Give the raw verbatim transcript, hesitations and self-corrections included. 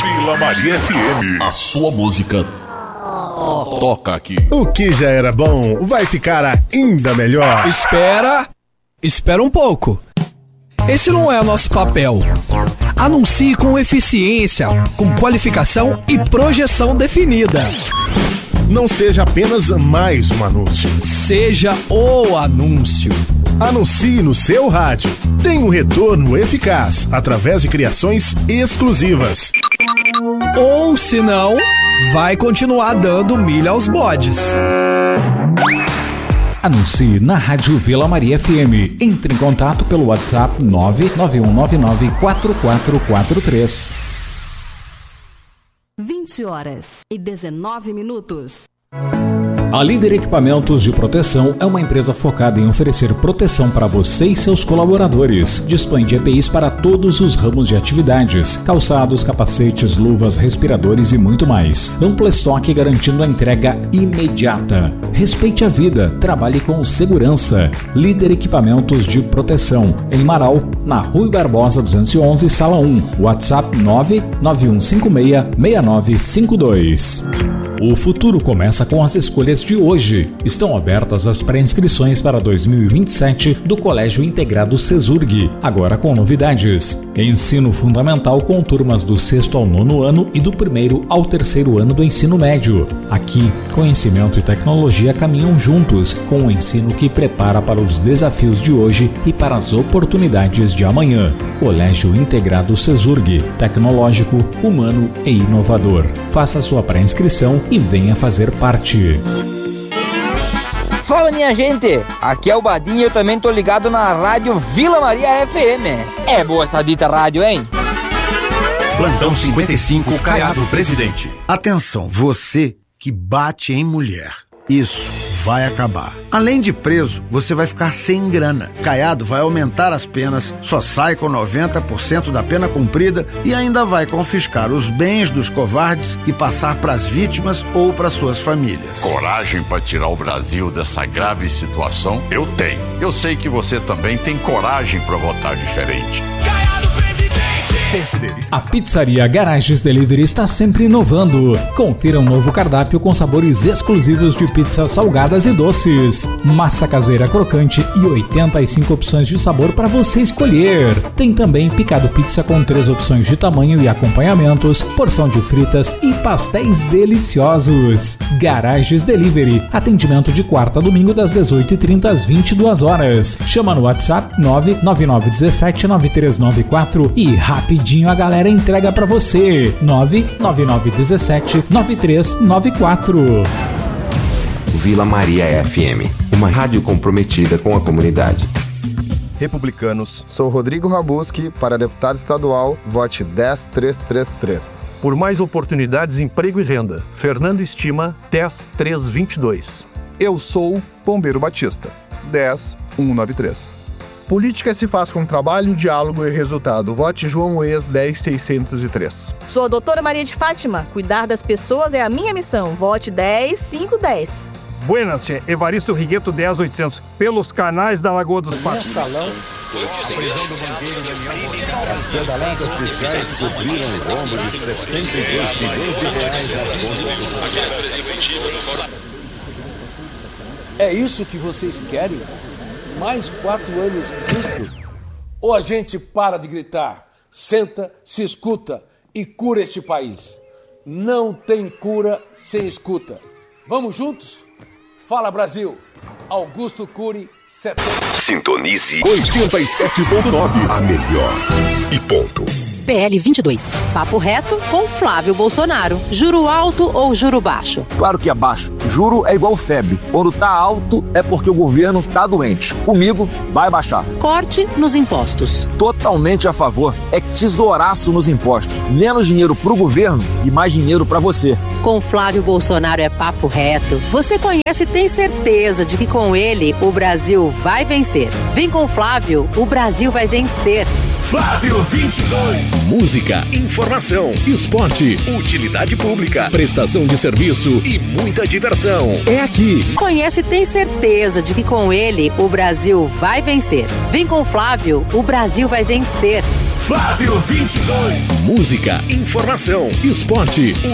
Vila Maria F M. A sua música toca aqui. O que já era bom vai ficar ainda melhor. Espera, espera um pouco. Esse não é o nosso papel. Anuncie com eficiência, com qualificação e projeção definida. Não seja apenas mais um anúncio. Seja o anúncio. Anuncie no seu rádio. Tem um retorno eficaz através de criações exclusivas. Ou, se não, vai continuar dando milha aos bodes. Anuncie na Rádio Vila Maria F M. Entre em contato pelo WhatsApp nove nove um nove nove quatro quatro quatro três. vinte horas e dezenove minutos. A Líder Equipamentos de Proteção é uma empresa focada em oferecer proteção para você e seus colaboradores. Dispõe de E P Is para todos os ramos de atividades: calçados, capacetes, luvas, respiradores e muito mais. Amplo estoque garantindo a entrega imediata. Respeite a vida, trabalhe com segurança. Líder Equipamentos de Proteção, em Marau, na Rui Barbosa duzentos e onze, sala um. WhatsApp nove nove um cinco seis seis nove cinco dois. O futuro começa com as escolhas de hoje. Estão abertas as pré-inscrições para dois mil e vinte e sete do Colégio Integrado Cesurg, agora com novidades. Ensino fundamental com turmas do sexto ao nono ano e do primeiro ao terceiro ano do ensino médio. Aqui, conhecimento e tecnologia caminham juntos, com um ensino que prepara para os desafios de hoje e para as oportunidades de amanhã. Colégio Integrado Cesurg, tecnológico, humano e inovador. Faça sua pré-inscrição e venha fazer parte. Fala, minha gente, aqui é o Badinho e eu também tô ligado na Rádio Vila Maria F M. É boa essa dita rádio, hein? Plantão cinquenta e cinco, Caiado Presidente. Atenção, você que bate em mulher. Isso vai acabar. Além de preso, você vai ficar sem grana. Caiado vai aumentar as penas, só sai com noventa por cento da pena cumprida e ainda vai confiscar os bens dos covardes e passar para as vítimas ou para suas famílias. Coragem para tirar o Brasil dessa grave situação? Eu tenho. Eu sei que você também tem coragem para votar diferente. A Pizzaria Garages Delivery está sempre inovando. Confira um novo cardápio com sabores exclusivos de pizzas salgadas e doces. Massa caseira crocante e oitenta e cinco opções de sabor para você escolher. Tem também picado pizza com três opções de tamanho e acompanhamentos, porção de fritas e pastéis deliciosos. Garages Delivery. Atendimento de quarta a domingo das dezoito e trinta às vinte e duas horas. Chama no WhatsApp nove nove nove um sete nove três nove quatro e rapidinho a galera entrega pra você. nove nove nove um sete nove três nove quatro. Vila Maria F M, uma rádio comprometida com a comunidade. Republicanos. Sou Rodrigo Rabuski, para deputado estadual, vote dez três três três. Por mais oportunidades, emprego e renda. Fernando Estima, dez três vinte e dois. Eu sou Bombeiro Batista, dez um nove três. Política se faz com trabalho, diálogo e resultado. Vote João Ex dez seiscentos e três. Sou a doutora Maria de Fátima. Cuidar das pessoas é a minha missão. Vote dez cinco dez. Buenas, tchê. Evaristo Rigueto, dez oitocentos. Pelos canais da Lagoa dos Patos. Salão. Prisão do banqueiro Daniel. As pedaladas fiscais cobriram o rombo de setenta e dois milhões de reais nas contas. É isso que vocês querem? Mais quatro anos disso? Ou a gente para de gritar, senta, se escuta e cura este país? Não tem cura sem escuta. Vamos juntos? Fala, Brasil! Augusto Cury, setenta. Sintonize oitenta e sete ponto nove, a melhor. E ponto. P L vinte e dois. Papo reto com Flávio Bolsonaro. Juro alto ou juro baixo? Claro que é baixo. Juro é igual febre. Quando tá alto é porque o governo tá doente. Comigo vai baixar. Corte nos impostos. Totalmente a favor. É tesouraço nos impostos. Menos dinheiro pro governo e mais dinheiro pra você. Com Flávio Bolsonaro é papo reto. Você conhece e tem certeza de que com ele o Brasil vai vencer. Vem com Flávio, o Brasil vai vencer. Flávio vinte e dois. Música, informação, esporte, utilidade pública, prestação de serviço e muita diversão. É aqui. Conhece e tem certeza de que com ele o Brasil vai vencer. Vem com o Flávio, o Brasil vai vencer. Flávio vinte e dois. Música, informação, esporte,